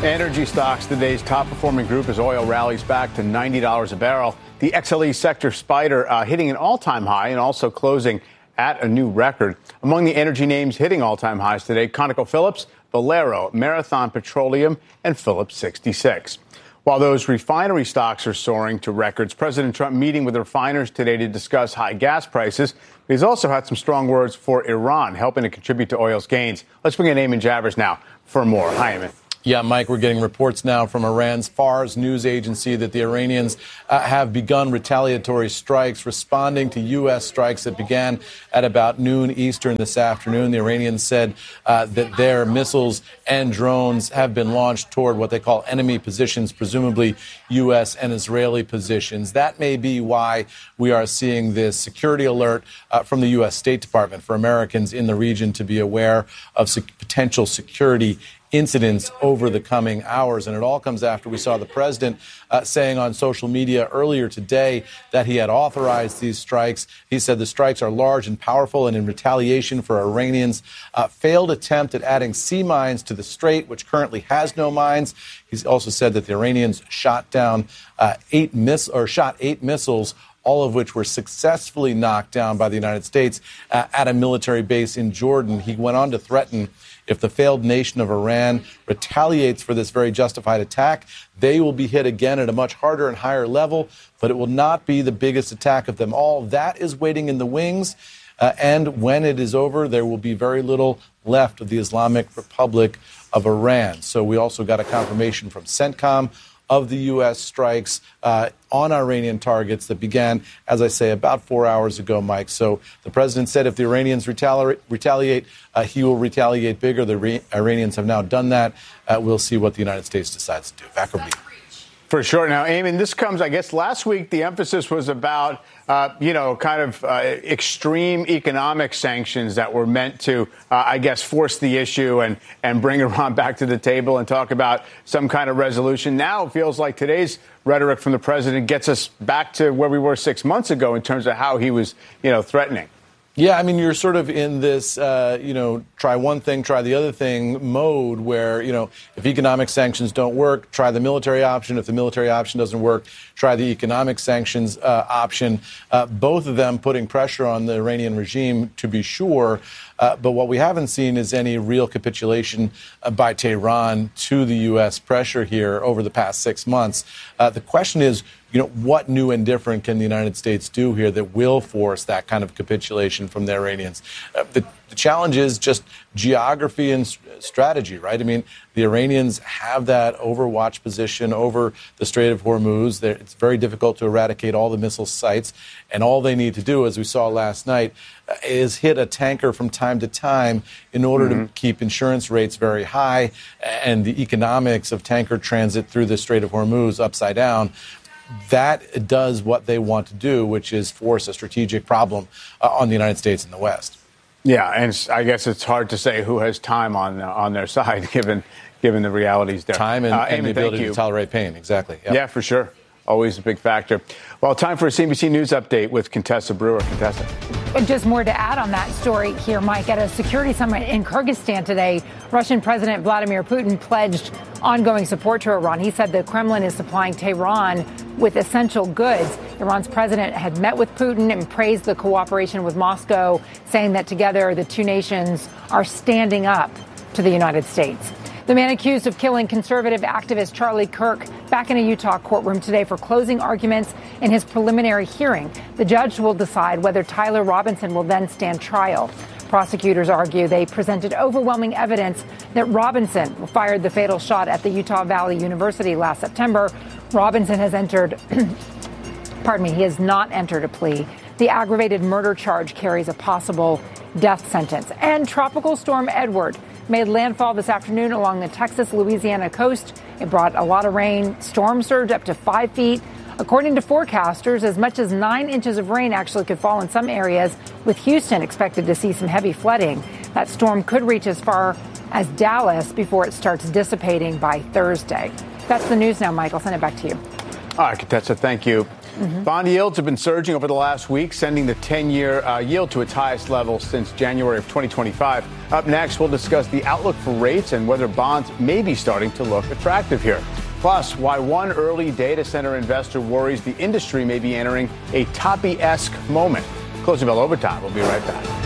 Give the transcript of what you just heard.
Energy stocks, today's top-performing group as oil rallies back to $90 a barrel. The XLE sector spider hitting an all-time high and also closing at a new record. Among the energy names hitting all-time highs today, ConocoPhillips, Valero, Marathon Petroleum, and Phillips 66. While those refinery stocks are soaring to records, President Trump meeting with refiners today to discuss high gas prices. He's also had some strong words for Iran, helping to contribute to oil's gains. Let's bring in Eamon Javers now for more. Hi, Eamon. Yeah, Mike, we're getting reports now from Iran's Fars news agency that the Iranians have begun retaliatory strikes, responding to U.S. strikes that began at about noon Eastern this afternoon. The Iranians said that their missiles and drones have been launched toward what they call enemy positions, presumably U.S. and Israeli positions. That may be why we are seeing this security alert from the U.S. State Department for Americans in the region to be aware of potential security incidents over the coming hours. And it all comes after we saw the president saying on social media earlier today that he had authorized these strikes. He said the strikes are large and powerful and in retaliation for Iranians' failed attempt at adding sea mines to the strait, which currently has no mines. He's also said that the Iranians shot down eight missiles, all of which were successfully knocked down by the United States at a military base in Jordan. He went on to threaten if the failed nation of Iran retaliates for this very justified attack, they will be hit again at a much harder and higher level, but it will not be the biggest attack of them all. That is waiting in the wings, and when it is over, there will be very little left of the Islamic Republic of Iran. So we also got a confirmation from CENTCOM of the U.S. strikes on Iranian targets that began, as I say, about 4 hours ago, Mike. So the president said if the Iranians retaliate, he will retaliate bigger. The Iranians have now done that. We'll see what the United States decides to do. Back over to you. For sure. Now, Eamon, this comes, I guess, last week the emphasis was about, extreme economic sanctions that were meant to, force the issue and bring Iran back to the table and talk about some kind of resolution. Now it feels like today's rhetoric from the president gets us back to where we were 6 months ago in terms of how he was, threatening. Yeah, I mean, you're sort of in this, try one thing, try the other thing mode where, if economic sanctions don't work, try the military option. If the military option doesn't work, try the economic sanctions option. Both of them putting pressure on the Iranian regime, to be sure. But what we haven't seen is any real capitulation by Tehran to the U.S. pressure here over the past 6 months. The question is, what new and different can the United States do here that will force that kind of capitulation from the Iranians? The challenge is just geography and strategy, right? I mean, the Iranians have that overwatch position over the Strait of Hormuz. It's very difficult to eradicate all the missile sites. And all they need to do, as we saw last night, is hit a tanker from time to time in order to keep insurance rates very high and the economics of tanker transit through the Strait of Hormuz upside down. That does what they want to do, which is force a strategic problem on the United States and the West. Yeah, and I guess it's hard to say who has time on their side, given the realities there. Time and the ability to tolerate pain, exactly. Yep. Yeah, for sure. Always a big factor. Well, time for a CNBC News update with Contessa Brewer. Contessa. And just more to add on that story here, Mike. At a security summit in Kyrgyzstan today, Russian President Vladimir Putin pledged ongoing support to Iran. He said the Kremlin is supplying Tehran with essential goods. Iran's president had met with Putin and praised the cooperation with Moscow, saying that together the two nations are standing up to the United States. The man accused of killing conservative activist Charlie Kirk back in a Utah courtroom today for closing arguments in his preliminary hearing. The judge will decide whether Tyler Robinson will then stand trial. Prosecutors argue they presented overwhelming evidence that Robinson fired the fatal shot at the Utah Valley University last September. Robinson has he has not entered a plea. The aggravated murder charge carries a possible death sentence. And Tropical Storm Edward made landfall this afternoon along the Texas-Louisiana coast. It brought a lot of rain, storm surge up to 5 feet. According to forecasters, as much as 9 inches of rain actually could fall in some areas, with Houston expected to see some heavy flooding. That storm could reach as far as Dallas before it starts dissipating by Thursday. That's the news now, Mike. I'll send it back to you. All right, Contessa, thank you. Bond yields have been surging over the last week, sending the 10-year yield to its highest level since January of 2025. Up next, we'll discuss the outlook for rates and whether bonds may be starting to look attractive here. Plus, why one early data center investor worries the industry may be entering a Toppy-esque moment. Closing bell overtime. We'll be right back.